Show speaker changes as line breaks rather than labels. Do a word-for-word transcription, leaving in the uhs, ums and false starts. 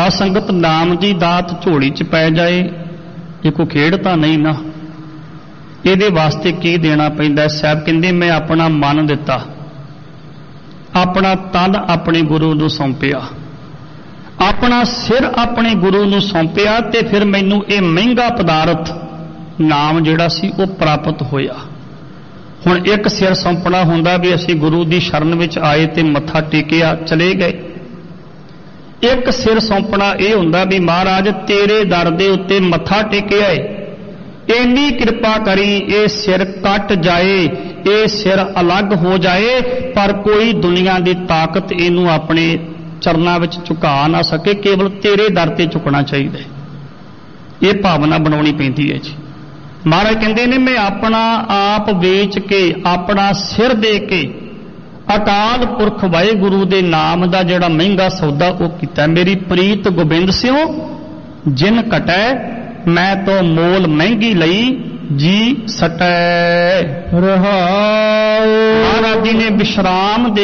ਸਾਧ ਸੰਗਤ ਨਾਮ ਦੀ ਦਾਤ ਝੋਲੀ 'ਚ ਪੈ ਜਾਏ, ਇਹ ਕੋਈ ਖੇਡ ਤਾਂ ਨਹੀਂ ਨਾ। ਇਹਦੇ ਵਾਸਤੇ ਕੀ ਦੇਣਾ ਪੈਂਦਾ? ਸਾਹਿਬ ਕਹਿੰਦੇ ਮੈਂ ਆਪਣਾ ਮਨ ਦਿੱਤਾ, ਆਪਣਾ ਤਨ ਆਪਣੇ ਗੁਰੂ ਨੂੰ ਸੌਂਪਿਆ, ਆਪਣਾ ਸਿਰ ਆਪਣੇ ਗੁਰੂ ਨੂੰ ਸੌਂਪਿਆ, ਤੇ ਫਿਰ ਮੈਨੂੰ ਇਹ ਮਹਿੰਗਾ ਪਦਾਰਥ ਨਾਮ ਜਿਹੜਾ ਸੀ ਉਹ ਪ੍ਰਾਪਤ ਹੋਇਆ। ਹੁਣ ਇੱਕ ਸਿਰ ਸੌਂਪਣਾ ਹੁੰਦਾ ਵੀ ਅਸੀਂ ਗੁਰੂ ਦੀ ਸ਼ਰਨ ਵਿੱਚ ਆਏ ਤੇ ਮੱਥਾ ਟੇਕਿਆ ਚਲੇ ਗਏ। ਇੱਕ ਸਿਰ ਸੌਂਪਣਾ ਇਹ ਹੁੰਦਾ ਵੀ ਮਹਾਰਾਜ ਤੇਰੇ ਦਰ ਦੇ ਉੱਤੇ ਮੱਥਾ ਟੇਕਿਆ ਏ, ਇੰਨੀ ਕਿਰਪਾ ਕਰੀ ਇਹ ਸਿਰ ਕੱਟ ਜਾਏ, ਇਹ ਸਿਰ ਅਲੱਗ ਹੋ ਜਾਏ, ਪਰ ਕੋਈ ਦੁਨੀਆ ਦੀ ਤਾਕਤ ਇਹਨੂੰ ਆਪਣੇ ਚਰਨਾਂ ਵਿੱਚ ਝੁਕਾ ਨਾ ਸਕੇ, ਕੇਵਲ ਤੇਰੇ ਦਰ ਤੇ ਝੁਕਣਾ ਚਾਹੀਦਾ। ਇਹ ਭਾਵਨਾ ਬਣਾਉਣੀ ਪੈਂਦੀ ਹੈ ਜੀ। ਮਹਾਰਾਜ ਕਹਿੰਦੇ ਨੇ ਮੈਂ ਆਪਣਾ ਆਪ ਵੇਚ ਕੇ, ਆਪਣਾ ਸਿਰ ਦੇ ਕੇ ਅਕਾਲ ਪੁਰਖ ਵਾਹਿਗੁਰੂ ਦੇ ਨਾਮ ਦਾ ਜਿਹੜਾ ਮਹਿੰਗਾ ਸੌਦਾ ਉਹ ਕੀਤਾ। ਮੇਰੀ ਪ੍ਰੀਤ ਗੋਬਿੰਦ ਸਿਓ ਜਿਨ ਘਟੈ, ਮੈਂ ਤੋਂ ਮੋਲ ਮਹਿੰਗੀ ਲਈ ਜੀ ਸਟੈ। ਰਹਾਉ। ਮਹਾਰਾਜ ਜੀ ਨੇ ਵਿਸ਼ਰਾਮ ਦੇ